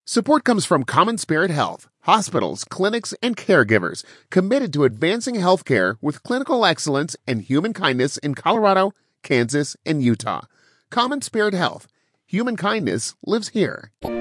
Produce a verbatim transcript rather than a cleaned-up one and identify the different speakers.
Speaker 1: Support comes from Common Spirit Health, hospitals, clinics, and caregivers committed to advancing healthcare with clinical excellence and human kindness in Colorado, Kansas, and Utah. Common Spirit Health. Human kindness lives here.